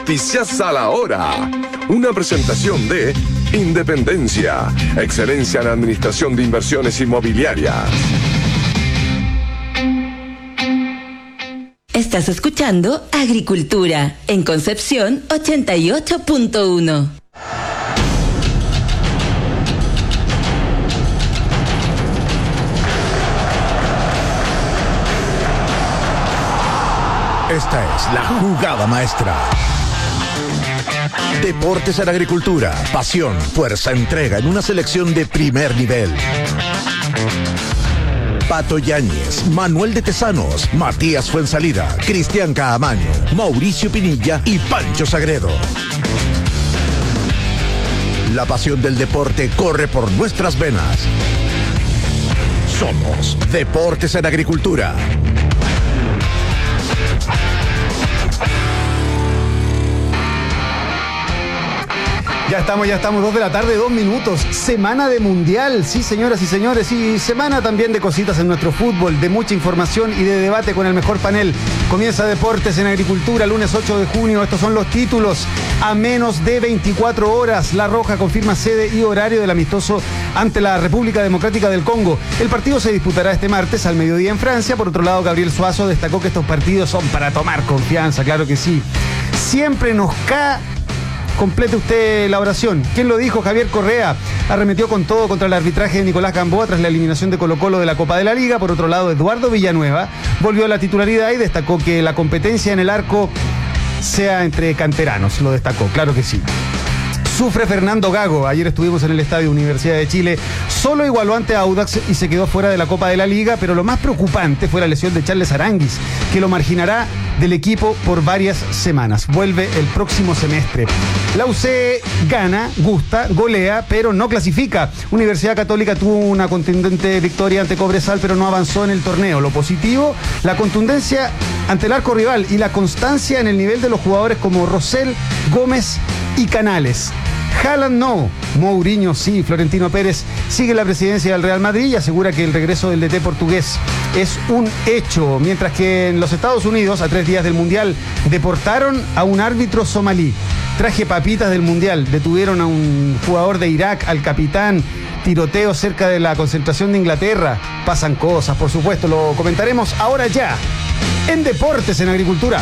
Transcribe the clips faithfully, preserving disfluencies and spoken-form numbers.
Noticias a la Hora. Una presentación de Independencia, excelencia en administración de inversiones inmobiliarias. Estás escuchando Agricultura en Concepción ochenta y ocho punto uno. Esta es la jugada maestra. Deportes en Agricultura, pasión, fuerza, entrega en una selección de primer nivel. Pato Yáñez, Manuel de Tesanos, Matías Fuensalida, Cristian Caamaño, Mauricio Pinilla y Pancho Sagredo. La pasión del deporte corre por nuestras venas. Somos Deportes en Agricultura. Ya estamos, ya estamos, dos de la tarde, dos minutos. Semana de Mundial, sí, señoras y señores. Y semana también de cositas en nuestro fútbol, de mucha información y de debate con el mejor panel. Comienza Deportes en Agricultura, lunes ocho de junio. Estos son los títulos. A menos de veinticuatro horas, La Roja confirma sede y horario del amistoso ante la República Democrática del Congo. El partido se disputará este martes al mediodía en Francia. Por otro lado, Gabriel Suazo destacó que estos partidos son para tomar confianza, claro que sí. Siempre nos cae. Complete usted la oración. ¿Quién lo dijo? Javier Correa arremetió con todo contra el arbitraje de Nicolás Gamboa tras la eliminación de Colo-Colo de la Copa de la Liga. Por otro lado, Eduardo Villanueva volvió a la titularidad y destacó que la competencia en el arco sea entre canteranos. Lo destacó, claro que sí. Sufre Fernando Gago. Ayer estuvimos en el Estadio Universidad de Chile. Solo igualó ante Audax y se quedó fuera de la Copa de la Liga, pero lo más preocupante fue la lesión de Charles Aranguis, que lo marginará del equipo por varias semanas. Vuelve el próximo semestre. La U C gana, gusta, golea, pero no clasifica. Universidad Católica tuvo una contundente victoria ante Cobresal, pero no avanzó en el torneo. Lo positivo, la contundencia ante el arco rival y la constancia en el nivel de los jugadores como Rosell, Gómez y Canales. Haaland no, Mourinho sí. Florentino Pérez sigue la presidencia del Real Madrid y asegura que el regreso del D T portugués es un hecho, mientras que en los Estados Unidos, a tres días del Mundial, deportaron a un árbitro somalí. Traje papitas del Mundial, detuvieron a un jugador de Irak, al capitán, tiroteo cerca de la concentración de Inglaterra. Pasan cosas, por supuesto, lo comentaremos ahora ya, en Deportes en Agricultura.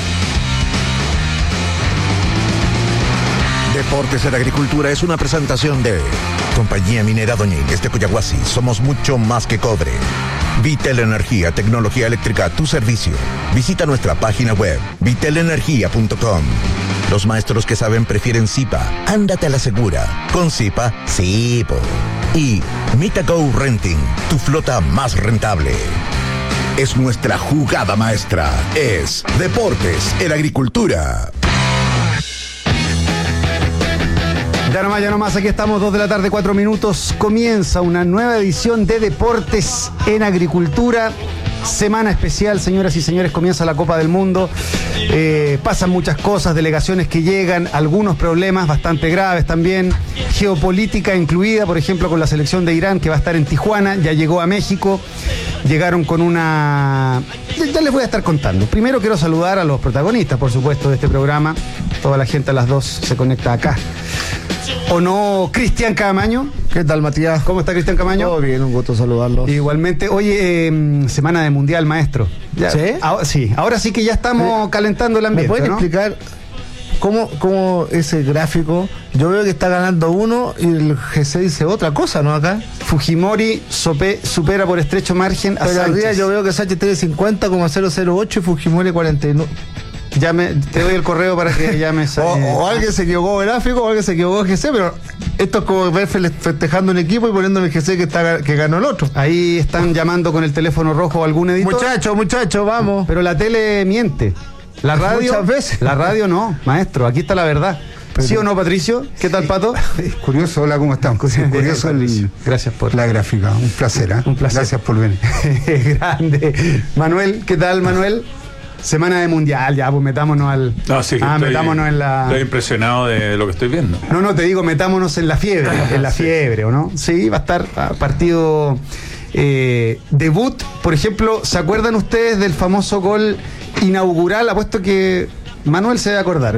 Deportes en Agricultura es una presentación de Compañía Minera Doña Inés de Coyahuasi. Somos mucho más que cobre. Vitel Energía, tecnología eléctrica a tu servicio. Visita nuestra página web, vitel energía punto com. Los maestros que saben prefieren Zipa. Ándate a la segura. Con Zipa, sí, po. Y Mitago Renting, tu flota más rentable. Es nuestra jugada maestra. Es Deportes en Agricultura. Ya nomás, ya nomás, aquí estamos, dos de la tarde, cuatro minutos. Comienza una nueva edición de Deportes en Agricultura. Semana especial, señoras y señores, comienza la Copa del Mundo. Eh, pasan muchas cosas, delegaciones que llegan, algunos problemas bastante graves también. Geopolítica incluida, por ejemplo, con la selección de Irán, que va a estar en Tijuana, ya llegó a México. Llegaron con una... Ya, ya les voy a estar contando. Primero quiero saludar a los protagonistas, por supuesto, de este programa. Toda la gente a las dos se conecta acá. ¿O no, Cristian Caamaño? ¿Qué tal, Matías? ¿Cómo está Cristian Caamaño? Todo bien, un gusto saludarlos. Igualmente. Oye, eh, semana de Mundial, maestro. Ya, ¿Sí? Ahora, sí, ahora sí que ya estamos ¿Me, calentando el ambiente, ¿Me pueden ¿no? explicar cómo, cómo ese gráfico? Yo veo que está ganando uno y el G C dice otra cosa, ¿no? Acá. Fujimori sope, supera por estrecho margen a Pero Sánchez. arriba yo veo que Sánchez tiene cincuenta coma cero cero ocho y Fujimori cuarenta y nueve. Llame, te doy el correo para que llames. o, o alguien se equivocó gráfico o alguien se equivocó G C, pero esto es como ver festejando un equipo y poniendo en el G C que está que ganó el otro. Ahí están llamando con el teléfono rojo a algún editor. Muchachos, muchachos, vamos. Pero la tele miente. La radio. Muchas veces. La radio no, maestro, aquí está la verdad. Pero, ¿sí o no, Patricio? ¿Qué tal, Pato? Curioso, hola, ¿cómo están? Curioso el, Gracias por la gráfica, un placer, ¿eh? Un placer. Gracias por venir. Grande. Manuel, ¿qué tal, Manuel? Semana de Mundial, ya, pues metámonos al... No, sí, ah, estoy, metámonos en la... Estoy impresionado de lo que estoy viendo. No, no, te digo, metámonos en la fiebre, en la fiebre, ¿o no? Sí, va a estar a partido eh, debut. Por ejemplo, ¿se acuerdan ustedes del famoso gol inaugural? Apuesto que Manuel se debe acordar.